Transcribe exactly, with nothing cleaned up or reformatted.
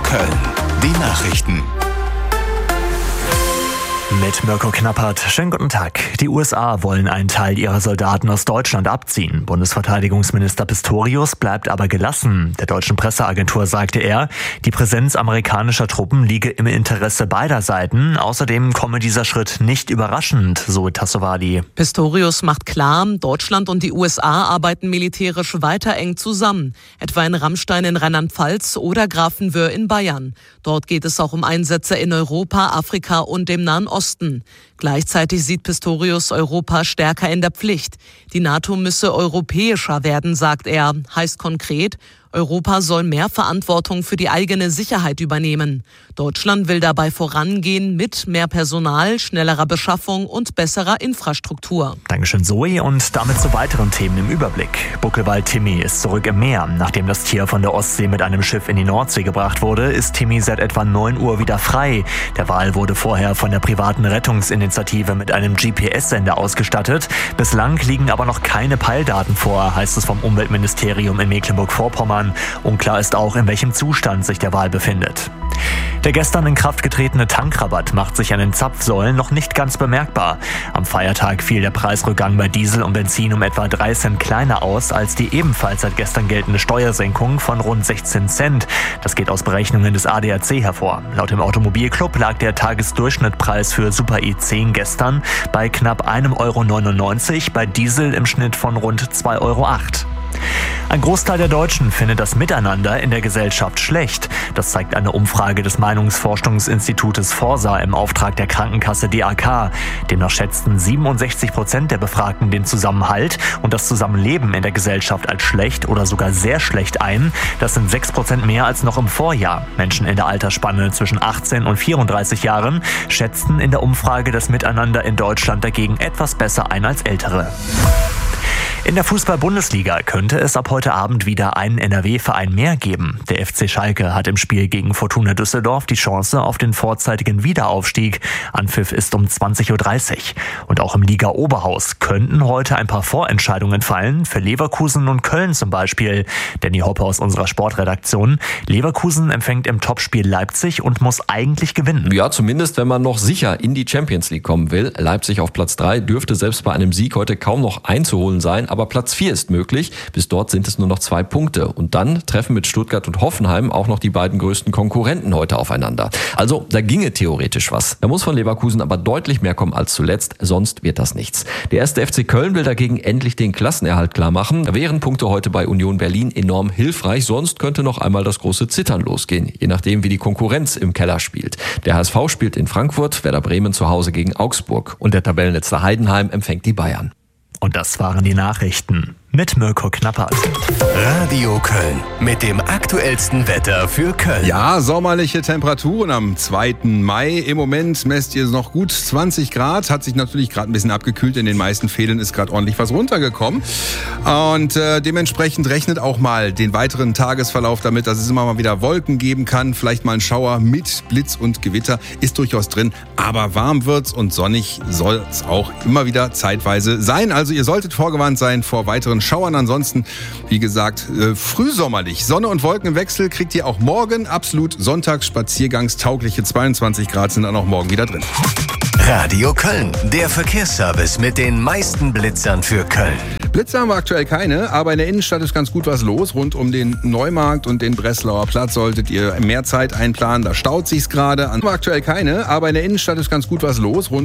Köln. Die Nachrichten. Mit Mirko Knappert. Schönen guten Tag. Die U S A wollen einen Teil ihrer Soldaten aus Deutschland abziehen. Bundesverteidigungsminister Pistorius bleibt aber gelassen. Der deutschen Presseagentur sagte er, die Präsenz amerikanischer Truppen liege im Interesse beider Seiten. Außerdem komme dieser Schritt nicht überraschend, so Tassovali. Pistorius macht klar, Deutschland und die U S A arbeiten militärisch weiter eng zusammen. Etwa in Rammstein in Rheinland-Pfalz oder Grafenwöhr in Bayern. Dort geht es auch um Einsätze in Europa, Afrika und dem Nahen Osten. Gleichzeitig sieht Pistorius Europa stärker in der Pflicht. Die NATO müsse europäischer werden, sagt er. Heißt konkret, Europa soll mehr Verantwortung für die eigene Sicherheit übernehmen. Deutschland will dabei vorangehen mit mehr Personal, schnellerer Beschaffung und besserer Infrastruktur. Dankeschön, Zoe. Und damit zu weiteren Themen im Überblick. Buckelwal Timmy ist zurück im Meer. Nachdem das Tier von der Ostsee mit einem Schiff in die Nordsee gebracht wurde, ist Timmy seit etwa neun Uhr wieder frei. Der Wal wurde vorher von der privaten Rettungsinitiative mit einem G P S-Sender ausgestattet. Bislang liegen aber noch keine Peildaten vor, heißt es vom Umweltministerium in Mecklenburg-Vorpommern. Unklar ist auch, in welchem Zustand sich der Wal befindet. Der gestern in Kraft getretene Tankrabatt macht sich an den Zapfsäulen noch nicht ganz bemerkbar. Am Feiertag fiel der Preisrückgang bei Diesel und Benzin um etwa drei Cent kleiner aus als die ebenfalls seit gestern geltende Steuersenkung von rund sechzehn Cent. Das geht aus Berechnungen des A D A C hervor. Laut dem Automobilclub lag der Tagesdurchschnittpreis für Super E zehn gestern bei knapp ein Euro neunundneunzig, bei Diesel im Schnitt von rund zwei Euro acht. Ein Großteil der Deutschen findet das Miteinander in der Gesellschaft schlecht. Das zeigt eine Umfrage des Meinungsforschungsinstitutes Forsa im Auftrag der Krankenkasse D A K. Demnach schätzten siebenundsechzig Prozent der Befragten den Zusammenhalt und das Zusammenleben in der Gesellschaft als schlecht oder sogar sehr schlecht ein. Das sind sechs Prozent mehr als noch im Vorjahr. Menschen in der Altersspanne zwischen achtzehn und vierunddreißig Jahren schätzten in der Umfrage das Miteinander in Deutschland dagegen etwas besser ein als Ältere. In der Fußball-Bundesliga könnte es ab heute Abend wieder einen N R W-Verein mehr geben. Der F C Schalke hat im Spiel gegen Fortuna Düsseldorf die Chance auf den vorzeitigen Wiederaufstieg. Anpfiff ist um zwanzig Uhr dreißig. Und auch im Liga-Oberhaus könnten heute ein paar Vorentscheidungen fallen, für Leverkusen und Köln zum Beispiel. Danny Hoppe aus unserer Sportredaktion. Leverkusen empfängt im Topspiel Leipzig und muss eigentlich gewinnen. Ja, zumindest wenn man noch sicher in die Champions League kommen will. Leipzig auf Platz drei dürfte selbst bei einem Sieg heute kaum noch einzuholen sein. Aber Platz vier ist möglich. Bis dort sind es nur noch zwei Punkte. Und dann treffen mit Stuttgart und Hoffenheim auch noch die beiden größten Konkurrenten heute aufeinander. Also da ginge theoretisch was. Da muss von Leverkusen aber deutlich mehr kommen als zuletzt, sonst wird das nichts. Der erste F C Köln will dagegen endlich den Klassenerhalt klar machen. Da wären Punkte heute bei Union Berlin enorm hilfreich. Sonst könnte noch einmal das große Zittern losgehen, je nachdem wie die Konkurrenz im Keller spielt. Der H S V spielt in Frankfurt, Werder Bremen zu Hause gegen Augsburg. Und der Tabellenletzter Heidenheim empfängt die Bayern. Und das waren die Nachrichten mit Mirko Knappert. Radio Köln mit dem aktuellsten Wetter für Köln. Ja, sommerliche Temperaturen am zweiten Mai. Im Moment messt ihr noch gut zwanzig Grad. Hat sich natürlich gerade ein bisschen abgekühlt. In den meisten Fällen ist gerade ordentlich was runtergekommen. Und äh, dementsprechend rechnet auch mal den weiteren Tagesverlauf damit, dass es immer mal wieder Wolken geben kann. Vielleicht mal ein Schauer mit Blitz und Gewitter ist durchaus drin. Aber warm wird's und sonnig soll es auch immer wieder zeitweise sein. Also ihr solltet vorgewarnt sein vor weiteren Schauern. Ansonsten, wie gesagt, äh, frühsommerlich. Sonne und Wolken im Wechsel kriegt ihr auch morgen. Absolut sonntagsspaziergangstaugliche zweiundzwanzig Grad sind dann auch morgen wieder drin. Radio Köln, der Verkehrsservice mit den meisten Blitzern für Köln. Blitze haben wir aktuell keine, aber in der Innenstadt ist ganz gut was los. Rund um den Neumarkt und den Breslauer Platz solltet ihr mehr Zeit einplanen. Da staut sich's gerade. Haben wir aktuell keine, aber in der Innenstadt ist ganz gut was los. Rund